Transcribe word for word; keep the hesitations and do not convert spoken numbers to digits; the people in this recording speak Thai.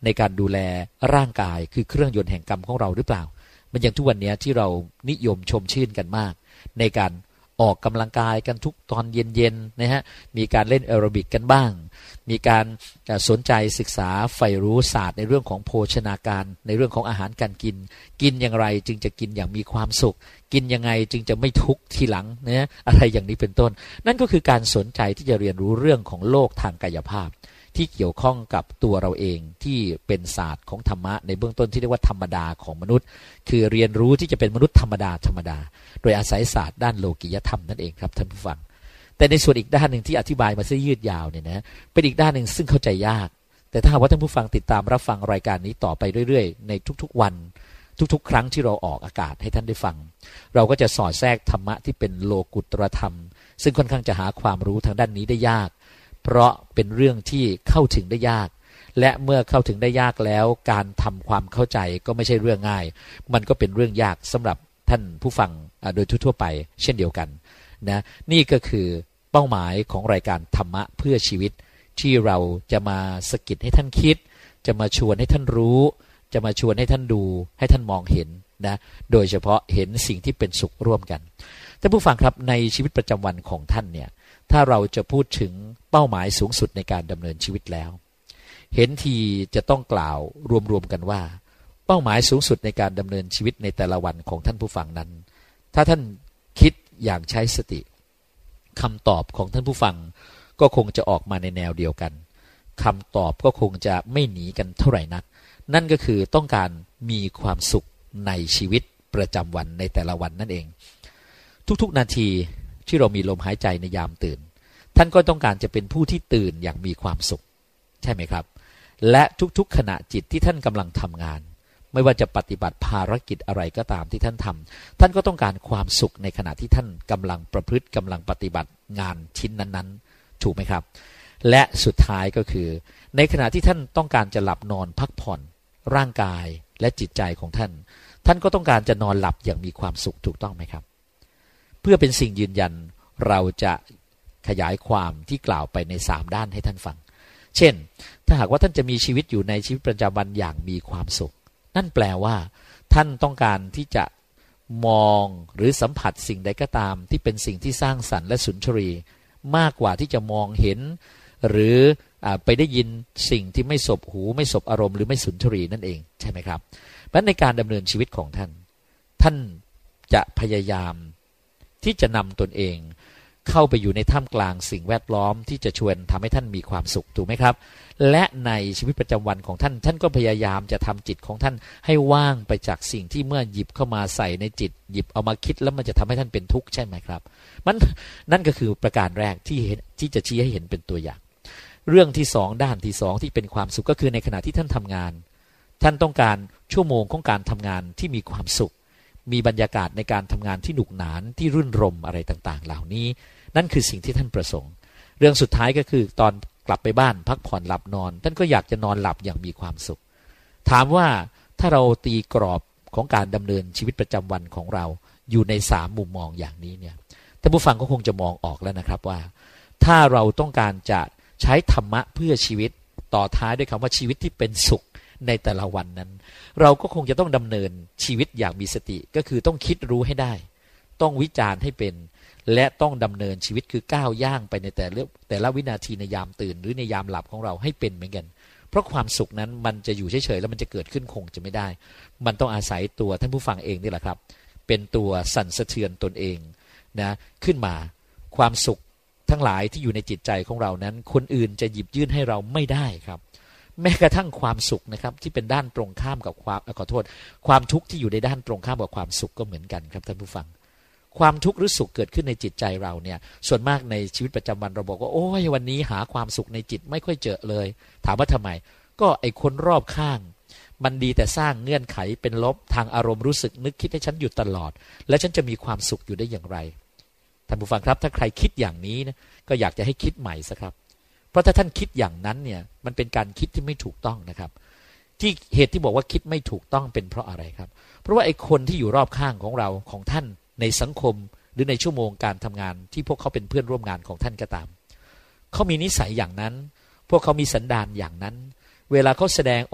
ในการดูแลร่างกายคือเครื่องยนต์แห่งกรรมของเราหรือเปล่ามันอย่างทุกวันนี้ที่เรานิยมชมชื่นกันมากในการออกกำลังกายกันทุกตอนเย็นๆนะฮะมีการเล่นแอโรบิกกันบ้างมีการสนใจศึกษาใฝ่รู้ศาสตร์ในเรื่องของโภชนาการในเรื่องของอาหารการกินกินอย่างไรจึงจะกินอย่างมีความสุขกินยังไงจึงจะไม่ทุกข์ทีหลังนะอะไรอย่างนี้เป็นต้นนั่นก็คือการสนใจที่จะเรียนรู้เรื่องของโลกทางกายภาพที่เกี่ยวข้องกับตัวเราเองที่เป็นศาสตร์ของธรรมะในเบื้องต้นที่เรียกว่าธรรมดาของมนุษย์คือเรียนรู้ที่จะเป็นมนุษย์ธรรมดาธรรมดาโดยอาศัยศาสตร์ด้านโลกิยธรรมนั่นเองครับท่านผู้ฟังแต่ในส่วนอีกด้านหนึ่งที่อธิบายมาซะยืดยาวเนี่ยนะเป็นอีกด้านหนึ่งซึ่งเข้าใจยากแต่ถ้าหากว่าท่านผู้ฟังติดตามรับฟังรายการนี้ต่อไปเรื่อยๆในทุกๆวันทุกๆครั้งที่เราออกอากาศให้ท่านได้ฟังเราก็จะสอดแทรกธรรมะที่เป็นโลกุตตรธรรมซึ่งค่อนข้างจะหาความรู้ทางด้านนี้ได้ยากเพราะเป็นเรื่องที่เข้าถึงได้ยากและเมื่อเข้าถึงได้ยากแล้วการทำความเข้าใจก็ไม่ใช่เรื่องง่ายมันก็เป็นเรื่องยากสำหรับท่านผู้ฟังโดยทั่วๆไปเช่นเดียวกันนะนี่ก็คือเป้าหมายของรายการธรรมะเพื่อชีวิตที่เราจะมาสะกิดให้ท่านคิดจะมาชวนให้ท่านรู้จะมาชวนให้ท่านดูให้ท่านมองเห็นนะโดยเฉพาะเห็นสิ่งที่เป็นสุขร่วมกันท่านผู้ฟังครับในชีวิตประจำวันของท่านเนี่ยถ้าเราจะพูดถึงเป้าหมายสูงสุดในการดำเนินชีวิตแล้วเห็นทีจะต้องกล่าวรวมๆกันว่าเป้าหมายสูงสุดในการดำเนินชีวิตในแต่ละวันของท่านผู้ฟังนั้นถ้าท่านคิดอย่างใช้สติคำตอบของท่านผู้ฟังก็คงจะออกมาในแนวเดียวกันคำตอบก็คงจะไม่หนีกันเท่าไหร่นักนั่นก็คือต้องการมีความสุขในชีวิตประจำวันในแต่ละวันนั่นเองทุกๆนาทีที่เรามีลมหายใจในยามตื่นท่านก็ต้องการจะเป็นผู้ที่ตื่นอย่างมีความสุขใช่ไหมครับและทุกๆขณะจิตที่ท่านกำลังทำงานไม่ว่าจะปฏิบัติภารกิจอะไรก็ตามที่ท่านทำท่านก็ต้องการความสุขในขณะที่ท่านกำลังประพฤติกำลังปฏิบัติงานชิ้นนั้นๆถูกไหมครับและสุดท้ายก็คือในขณะที่ท่านต้องการจะหลับนอนพักผ่อนร่างกายและจิตใจของท่านท่านก็ต้องการจะนอนหลับอย่างมีความสุขถูกต้องไหมครับเพื่อเป็นสิ่งยืนยันเราจะขยายความที่กล่าวไปในสามด้านให้ท่านฟังเช่นถ้าหากว่าท่านจะมีชีวิตอยู่ในชีวิตประจำวันอย่างมีความสุขนั่นแปลว่าท่านต้องการที่จะมองหรือสัมผัสสิ่งใดก็ตามที่เป็นสิ่งที่สร้างสรรค์และสุนทรีมากกว่าที่จะมองเห็นหรือไปได้ยินสิ่งที่ไม่สบหูไม่สบอารมณ์หรือไม่สุนทรีนั่นเองใช่ไหมครับเพราะในการดำเนินชีวิตของท่านท่านจะพยายามที่จะนำตนเองเข้าไปอยู่ในท่ามกลางสิ่งแวดล้อมที่จะชวนทำให้ท่านมีความสุขถูกไหมครับและในชีวิตประจำวันของท่านท่านก็พยายามจะทำจิตของท่านให้ว่างไปจากสิ่งที่เมื่อหยิบเข้ามาใส่ในจิตหยิบเอามาคิดแล้วมันจะทำให้ท่านเป็นทุกข์ใช่ไหมครับมันนั่นก็คือประการแรกที่ที่จะชี้ให้เห็นเป็นตัวอย่างเรื่องที่สองด้านที่สองที่เป็นความสุขก็คือในขณะที่ท่านทำงานท่านต้องการชั่วโมงของการทำงานที่มีความสุขมีบรรยากาศในการทำงานที่หนุกหนานที่รื่นรมอะไรต่างๆเหล่านี้นั่นคือสิ่งที่ท่านประสงค์เรื่องสุดท้ายก็คือตอนกลับไปบ้านพักผ่อนหลับนอนท่านก็อยากจะนอนหลับอย่างมีความสุขถามว่าถ้าเราตีกรอบของการดำเนินชีวิตประจำวันของเราอยู่ในสามมุมมองอย่างนี้เนี่ยท่านผู้ฟังก็คงจะมองออกแล้วนะครับว่าถ้าเราต้องการจะใช้ธรรมะเพื่อชีวิตต่อท้ายด้วยคำว่าชีวิตที่เป็นสุขในแต่ละวันนั้นเราก็คงจะต้องดำเนินชีวิตอย่างมีสติก็คือต้องคิดรู้ให้ได้ต้องวิจารณ์ให้เป็นและต้องดำเนินชีวิตคือก้าวย่างไปในแต่ละแต่ละวินาทีในยามตื่นหรือในยามหลับของเราให้เป็นเหมือนกันเพราะความสุขนั้นมันจะอยู่เฉยๆแล้วมันจะเกิดขึ้นคงจะไม่ได้มันต้องอาศัยตัวท่านผู้ฟังเองนี่แหละครับเป็นตัวสั่นสะเทือนตนเองนะขึ้นมาความสุขทั้งหลายที่อยู่ในจิตใจของเรานั้นคนอื่นจะหยิบยื่นให้เราไม่ได้ครับแม้กระทั่งความสุขนะครับที่เป็นด้านตรงข้ามกับความขอโทษความทุกข์ที่อยู่ในด้านตรงข้ามกับความสุขก็เหมือนกันครับท่านผู้ฟังความทุกข์หรือสุขเกิดขึ้นในจิตใจเราเนี่ยส่วนมากในชีวิตประจำวันเราบอกว่าโอ้ยวันนี้หาความสุขในจิตไม่ค่อยเจอเลยถามว่าทำไมก็ไอ้คนรอบข้างมันดีแต่สร้างเงื่อนไขเป็นลบทางอารมณ์รู้สึกนึกคิดให้ฉันอยู่ตลอดและฉันจะมีความสุขอยู่ได้อย่างไรท่านผู้ฟังครับถ้าใครคิดอย่างนี้นะก็อยากจะให้คิดใหม่สักครับเพราะถ้าท่านคิดอย่างนั้นเนี่ยมันเป็นการคิดที่ไม่ถูกต้องนะครับที่เหตุที่บอกว่าคิดไม่ถูกต้องเป็นเพราะอะไรครับเพราะว่าไอ้คนที่อยู่รอบข้างของเราของท่านในสังคมหรือในชั่วโมงการทำงานที่พวกเขาเป็นเพื่อนร่วมงานของท่านก็ตามเขามีนิสัยอย่างนั้นพวกเขามีสันดานอย่างนั้นเวลาเขาแสดง